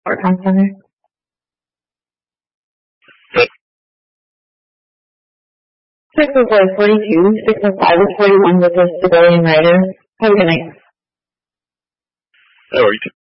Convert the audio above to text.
part-time center. Six was 42, 6 and 5 was 41 with a civilian writer. Have a good night. Oh, you